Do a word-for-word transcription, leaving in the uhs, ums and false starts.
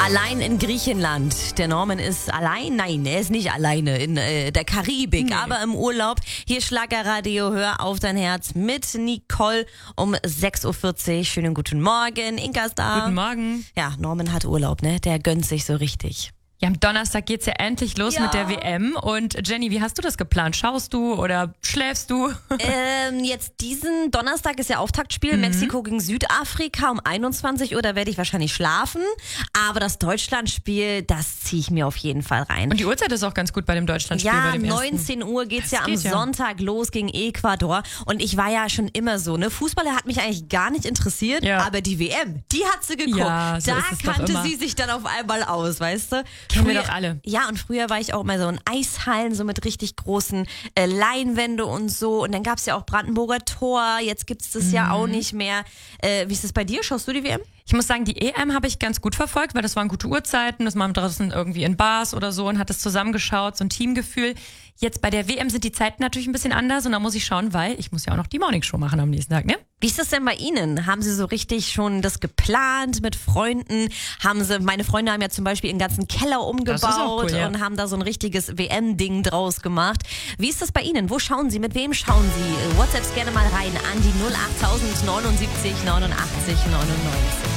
Allein in Griechenland. Der Norman ist allein? Nein, er ist nicht alleine in äh, der Karibik, nee. aber im Urlaub. Hier Schlagerradio, hör auf dein Herz mit Nicole um sechs Uhr vierzig. Schönen guten Morgen, Inka ist da. Guten Morgen. Ja, Norman hat Urlaub, ne? Der gönnt sich so richtig. Ja, am Donnerstag geht's ja endlich los Ja. mit der W M. Und Jenny, wie hast du das geplant? Schaust du oder schläfst du? Ähm, jetzt diesen Donnerstag ist ja Auftaktspiel. Mhm. Mexiko gegen Südafrika um einundzwanzig Uhr. Da werde ich wahrscheinlich schlafen. Aber das Deutschlandspiel, das ziehe ich mir auf jeden Fall rein. Und die Uhrzeit ist auch ganz gut bei dem Deutschlandspiel. Ja, bei dem ersten. neunzehn Uhr geht's ja Das am geht ja. Sonntag los gegen Ecuador. Und ich war ja schon immer so, ne? Fußballer hat mich eigentlich gar nicht interessiert, Ja. aber die W M, die hat sie geguckt. Ja, so da ist es doch kannte immer. sie sich dann auf einmal aus, weißt du? Kennen wir Früher- doch alle. Ja, und früher war ich auch immer so in Eishallen, so mit richtig großen äh, Leinwände und so. Und dann gab's ja auch Brandenburger Tor. Jetzt gibt's das Mhm. ja auch nicht mehr. Äh, wie ist das bei dir? Schaust du die W M? Ich muss sagen, die E M habe ich ganz gut verfolgt, weil das waren gute Uhrzeiten. Das war draußen irgendwie in Bars oder so und hat das zusammengeschaut, so ein Teamgefühl. Jetzt bei der W M sind die Zeiten natürlich ein bisschen anders und da muss ich schauen, weil ich muss ja auch noch die Morningshow machen am nächsten Tag, ne? Wie ist das denn bei Ihnen? Haben Sie so richtig schon das geplant mit Freunden? Haben Sie, meine Freunde haben ja zum Beispiel ihren ganzen Keller umgebaut Das ist auch cool, ja. und haben da so ein richtiges W M-Ding draus gemacht. Wie ist das bei Ihnen? Wo schauen Sie? Mit wem schauen Sie? WhatsApps gerne mal rein an die null acht neunundsiebzig neunundachtzig neunundneunzig.